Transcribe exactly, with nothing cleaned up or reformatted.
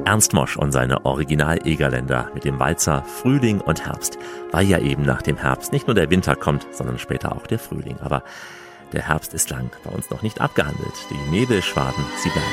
Ernst Mosch und seine Original-Egerländer mit dem Walzer Frühling und Herbst, weil ja eben nach dem Herbst nicht nur der Winter kommt, sondern später auch der Frühling. Aber der Herbst ist lang, bei uns noch nicht abgehandelt. Die Nebelschwaden, sie bleiben.